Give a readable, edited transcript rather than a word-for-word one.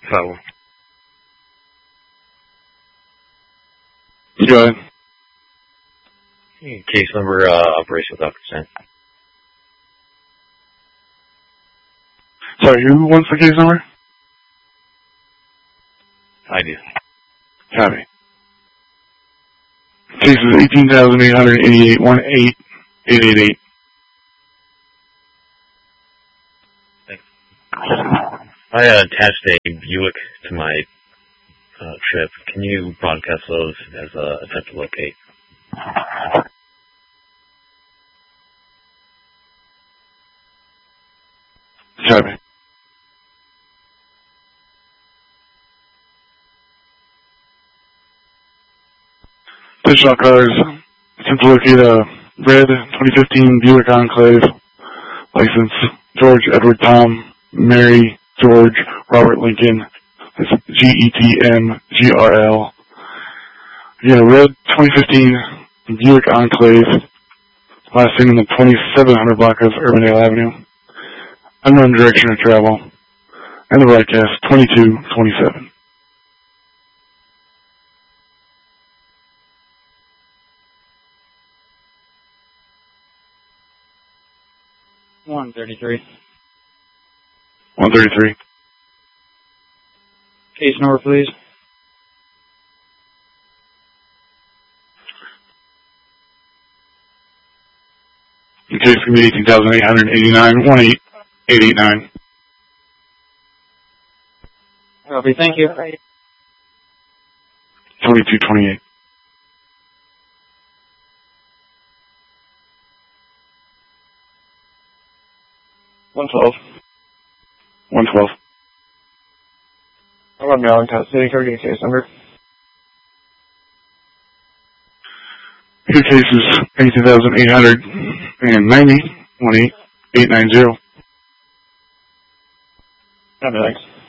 problem. Go ahead. Case number, Operation without consent. Sorry, who wants the case number? I do. Copy. Case is 18,888, 18888. Thanks. I attached a Buick to my trip. Can you broadcast those as attempt to locate? Copy. Additional cars. Attempt to locate a red 2015 Buick Enclave. License George Edward Tom Mary George Robert Lincoln. That's GETMGRL. Again, a red 2015 Buick Enclave. Last seen in the 2700 block of Urbandale Avenue. Unknown direction of travel. And the broadcast 2227. One 33. 133. Case number, please. The case can be 18,889, 18889. Copy, thank you. 2228. One 112. I'm on Allentown City. Can we get a case number? Your case is 18,890, 18890. Thanks.